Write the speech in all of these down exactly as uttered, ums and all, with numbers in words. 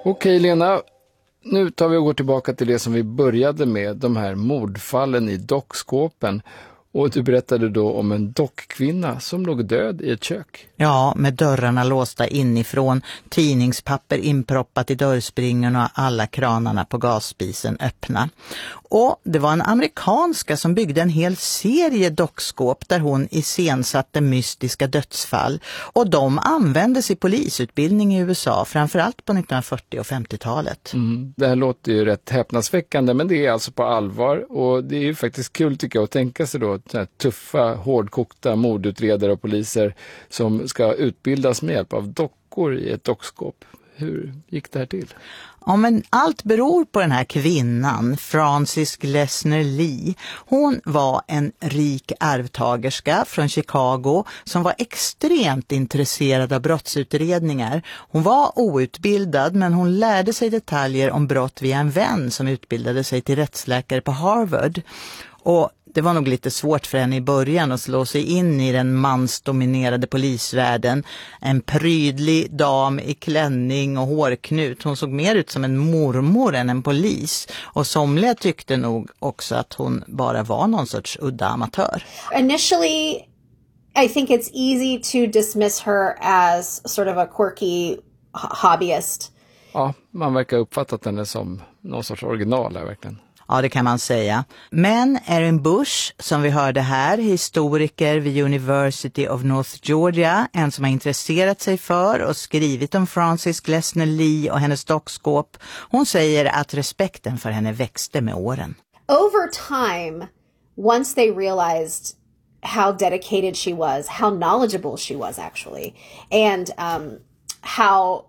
Okej Lena, nu tar vi och går tillbaka till det som vi började med, de här mordfallen i dockskåpen. Och du berättade då om en dockkvinna som låg död i ett kök. Ja, med dörrarna låsta inifrån, tidningspapper inproppat i dörrspringen och alla kranarna på gasspisen öppna. Och det var en amerikanska som byggde en hel serie dockskåp där hon iscensatte mystiska dödsfall. Och de användes i polisutbildning i U S A, framförallt på nittonhundrafyrtio- och femtiotalet. Mm, det här låter ju rätt häpnadsväckande, men det är alltså på allvar. Och det är ju faktiskt kul tycker jag att tänka sig då så här tuffa, hårdkokta mordutredare och poliser som ska utbildas med hjälp av dockor i ett dockskåp. Hur gick det här till? Ja, men allt beror på den här kvinnan, Frances Glessner Lee. Hon var en rik arvtagerska från Chicago som var extremt intresserad av brottsutredningar. Hon var outbildad, men hon lärde sig detaljer om brott via en vän som utbildade sig till rättsläkare på Harvard. Och det var nog lite svårt för henne i början att slå sig in i den mansdominerade polisvärlden. En prydlig dam i klänning och hårknut. Hon såg mer ut som en mormor än en polis. Och somliga tyckte nog också att hon bara var någon sorts udda amatör. Initially, I think it's easy to dismiss her as sort of a quirky hobbyist. Ja, man verkar ha uppfattat henne som någon sorts original här verkligen. Ja, det kan man säga. Men Erin Bush, som vi hörde här, historiker vid University of North Georgia, en som har intresserat sig för och skrivit om Frances Glessner Lee och hennes dockskåp, hon säger att respekten för henne växte med åren. Over time, once they realized how dedicated she was, how knowledgeable she was actually, and um, how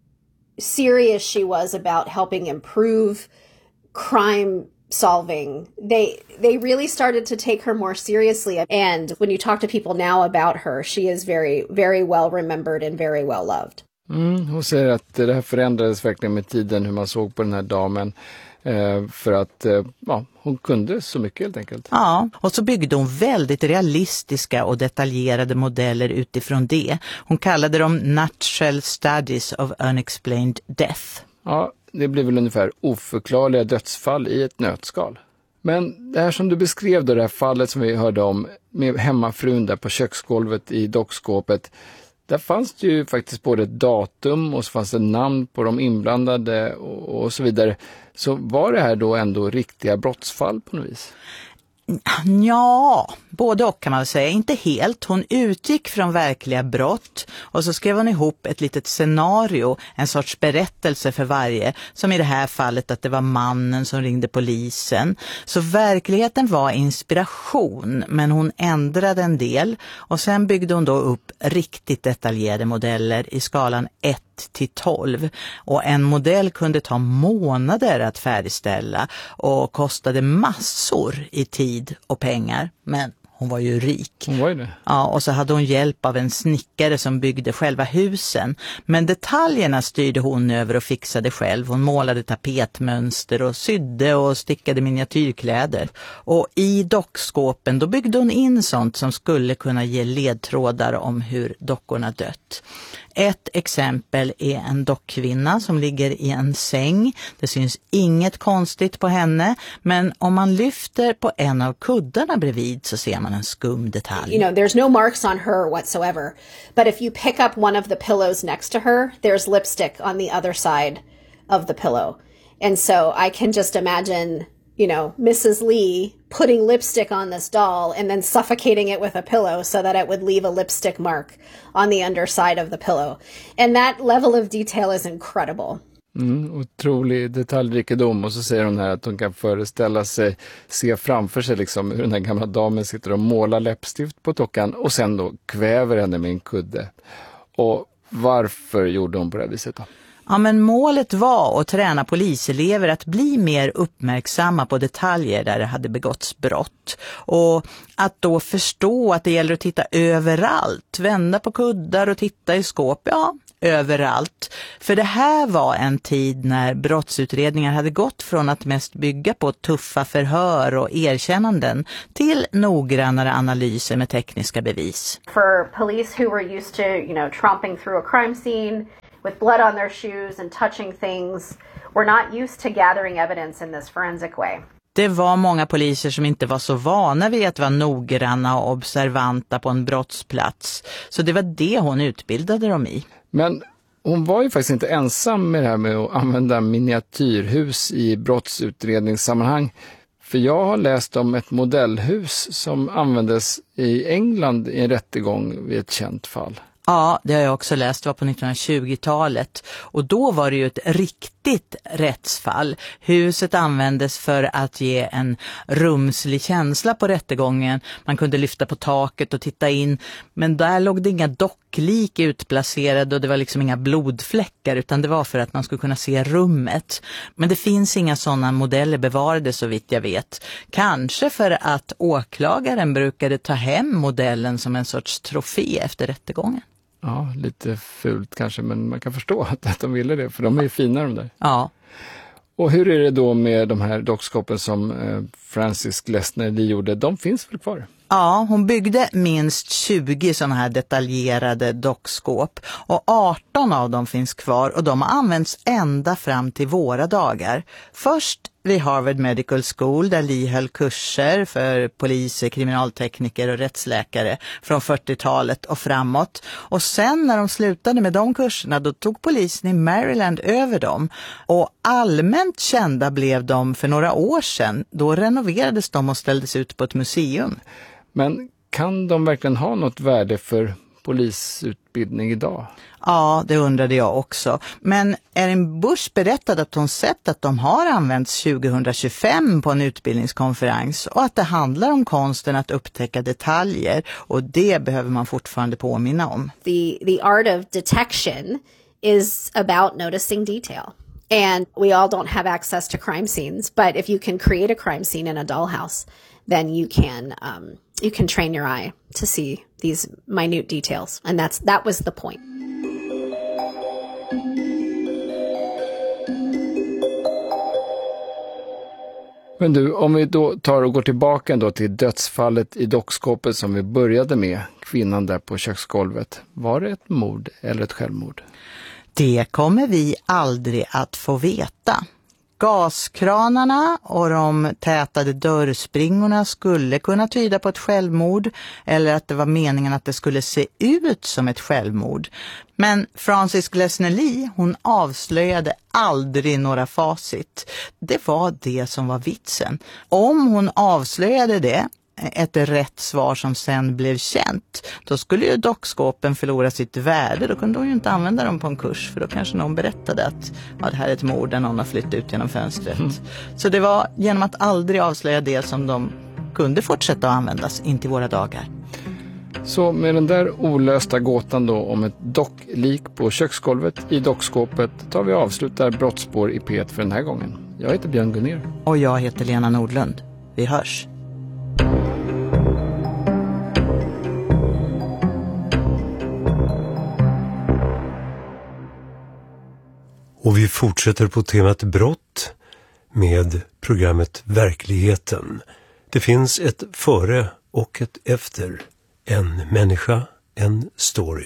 serious she was about helping improve crime solving, they they really started to take her more seriously. And when you talk to people now about her, she is very, very well remembered and very well loved. Mm, hon säger att det här förändrades verkligen med tiden hur man såg på den här damen. Eh, för att eh, ja, hon kunde så mycket helt enkelt. Ja, och så byggde hon väldigt realistiska och detaljerade modeller utifrån det. Hon kallade dem Nutshell Studies of Unexplained Death. Ja, det blev väl ungefär oförklarliga dödsfall i ett nötskal. Men det här som du beskrev då, det här fallet som vi hörde om med hemmafrun där på köksgolvet i dockskåpet, där fanns det ju faktiskt både ett datum och så fanns det namn på de inblandade och, och så vidare. Så var det här då ändå riktiga brottsfall på något vis? Ja, både och kan man säga. Inte helt. Hon utgick från verkliga brott och så skrev hon ihop ett litet scenario, en sorts berättelse för varje, som i det här fallet att det var mannen som ringde polisen. Så verkligheten var inspiration, men hon ändrade en del och sen byggde hon då upp riktigt detaljerade modeller i skalan ett till tolv, och en modell kunde ta månader att färdigställa och kostade massor i tid och pengar, men hon var ju rik. Hon var ju det. Ja, och så hade hon hjälp av en snickare som byggde själva husen. Men detaljerna styrde hon över och fixade själv. Hon målade tapetmönster och sydde och stickade miniatyrkläder. Och i dockskåpen då byggde hon in sånt som skulle kunna ge ledtrådar om hur dockorna dött. Ett exempel är en dockkvinna som ligger i en säng. Det syns inget konstigt på henne, men om man lyfter på en av kuddarna bredvid så ser man en skum detalj. You know, there's no marks on her whatsoever. But if you pick up one of the pillows next to her, there's lipstick on the other side of the pillow. And so I can just imagine, you know, Missus Lee putting lipstick on this doll and then suffocating it with a pillow so that it would leave a lipstick mark on the underside of the pillow. And that level of detail is incredible. Mm, otrolig detaljrikedom, och så säger hon här att hon kan föreställa sig, se framför sig liksom hur den här gamla damen sitter och målar läppstift på dockan och sen då kväver henne med en kudde. Och varför gjorde hon på det här viset då? Ja, men målet var att träna poliselever att bli mer uppmärksamma på detaljer där det hade begåtts brott. Och att då förstå att det gäller att titta överallt, vända på kuddar och titta i skåp, ja, överallt. För det här var en tid när brottsutredningar hade gått från att mest bygga på tuffa förhör och erkännanden till noggrannare analyser med tekniska bevis. For police who were used to, you know, tromping through a crime scene with blood on their shoes and touching things. We're not used to gathering evidence in this forensic way. Det var många poliser som inte var så vana vid att vara noggranna och observanta på en brottsplats. Så det var det hon utbildade dem i. Men hon var ju faktiskt inte ensam med det här med att använda miniatyrhus i brottsutredningssammanhang. För jag har läst om ett modellhus som användes i England i en rättegång vid ett känt fall. Ja, det har jag också läst, var på nittonhundratjugotalet. Och då var det ju ett riktigt rättsfall. Huset användes för att ge en rumslig känsla på rättegången. Man kunde lyfta på taket och titta in. Men där låg det inga docklik utplacerade och det var liksom inga blodfläckar, utan det var för att man skulle kunna se rummet. Men det finns inga sådana modeller bevarade så vitt jag vet. Kanske för att åklagaren brukade ta hem modellen som en sorts trofé efter rättegången. Ja, lite fult kanske, men man kan förstå att, att de ville det, för de är ju fina de där. Ja. Och hur är det då med de här dockskåpen som eh, Frances Glessner Lee gjorde? De finns väl kvar? Ja, hon byggde minst tjugo sådana här detaljerade dockskåp och arton av dem finns kvar och de har använts ända fram till våra dagar. Först vid Harvard Medical School där Lee höll kurser för poliser, kriminaltekniker och rättsläkare från fyrtiotalet och framåt. Och sen när de slutade med de kurserna då tog polisen i Maryland över dem. Och allmänt kända blev de för några år sedan. Då renoverades de och ställdes ut på ett museum. Men kan de verkligen ha något värde för polisutbildning idag? Ja, det undrade jag också. Men Erin Bush berättade att hon sett att de har använts tjugohundratjugofem på en utbildningskonferens och att det handlar om konsten att upptäcka detaljer, och det behöver man fortfarande påminna om. The, the art of detection is about noticing detail. And we all don't have access to crime scenes, but if you can create a crime scene in a dollhouse, then you can um, you can train your eye to see these minute details, and that's that was the point. Men du, om vi då tar och går tillbaka då till dödsfallet i dockskåpet som vi började med, kvinnan där på köksgolvet. Var det ett mord eller ett självmord? Det kommer vi aldrig att få veta. Gaskranarna och de tätade dörrspringorna skulle kunna tyda på ett självmord eller att det var meningen att det skulle se ut som ett självmord. Men Frances Glessner Lee, hon avslöjade aldrig några facit. Det var det som var vitsen. Om hon avslöjade det, ett rätt svar som sen blev känt, då skulle ju dockskåpen förlora sitt värde. Då kunde hon ju inte använda dem på en kurs, för då kanske någon berättade att ja, det här är ett mord där någon har flyttat ut genom fönstret. Mm. Så det var genom att aldrig avslöja det som de kunde fortsätta att användas in till våra dagar. Så med den där olösta gåtan då om ett docklik på köksgolvet i dockskåpet tar vi avslutar Brottsspår i P ett för den här gången. Jag heter Björn Gunnér. Och jag heter Lena Nordlund. Vi hörs. Och vi fortsätter på temat brott med programmet Verkligheten. Det finns ett före och ett efter. En människa, en story.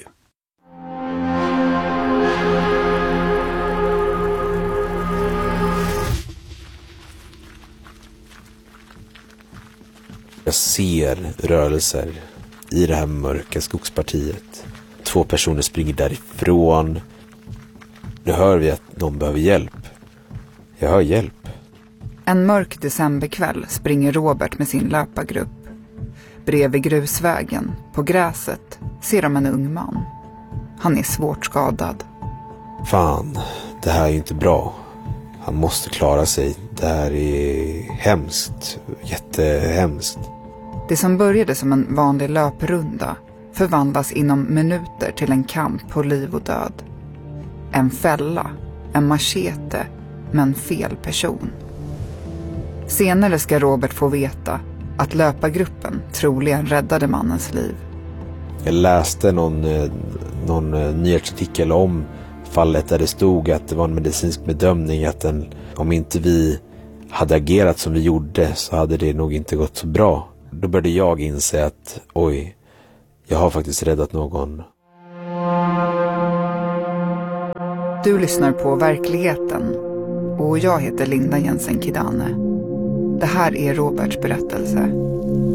Jag ser rörelser i det här mörka skogspartiet. Två personer springer därifrån. Nu hör vi att någon behöver hjälp. Jag hör hjälp. En mörk decemberkväll springer Robert med sin löpargrupp. Bredvid grusvägen, på gräset, ser de en ung man. Han är svårt skadad. Fan, det här är ju inte bra. Han måste klara sig. Det här är hemskt. Jättehemskt. Det som började som en vanlig löprunda förvandlas inom minuter till en kamp på liv och död. En fälla, en machete, men fel person. Senare ska Robert få veta att löpargruppen troligen räddade mannens liv. Jag läste någon, någon nyhetsartikel om fallet där det stod att det var en medicinsk bedömning att den, om inte vi hade agerat som vi gjorde så hade det nog inte gått så bra. Då började jag inse att oj, jag har faktiskt räddat någon. Du lyssnar på Verkligheten och jag heter Linda Jensen Kidane. Det här är Roberts berättelse.